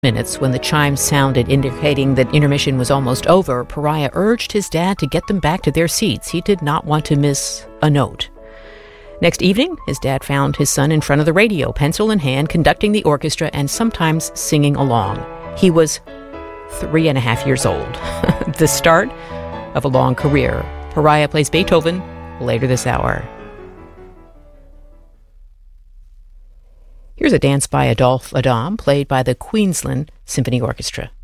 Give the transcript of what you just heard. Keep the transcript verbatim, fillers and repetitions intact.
minutes, when the chimes sounded indicating that intermission was almost over, Pariah urged his dad to get them back to their seats. He did not want to miss a note. Next evening, his dad found his son in front of the radio, pencil in hand, conducting the orchestra and sometimes singing along. He was three and a half years old. The start of a long career. Pariah plays Beethoven later this hour. Here's a dance by Adolphe Adam, played by the Queensland Symphony Orchestra.